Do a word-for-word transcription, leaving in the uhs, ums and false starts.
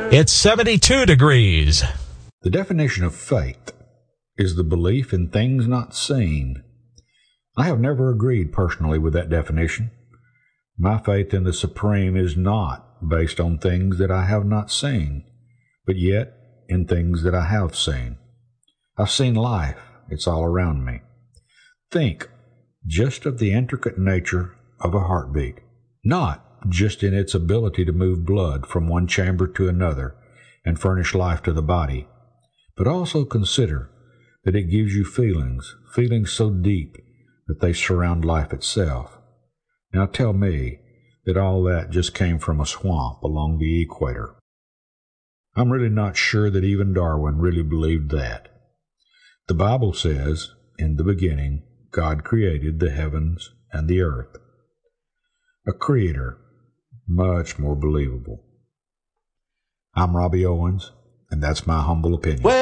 It's seventy-two degrees. The definition of faith is the belief in things not seen. I have never agreed personally with that definition. My faith in the Supreme is not based on things that I have not seen, but yet in things that I have seen. I've seen life. It's all around me. Think just of the intricate nature of a heartbeat, not just in its ability to move blood from one chamber to another and furnish life to the body, but also consider that it gives you feelings, feelings so deep that they surround life itself. Now tell me that all that just came from a swamp along the equator. I'm really not sure that even Darwin really believed that. The Bible says, in the beginning, God created the heavens and the earth. A creator, much more believable. I'm Robbie Owens, and that's my humble opinion.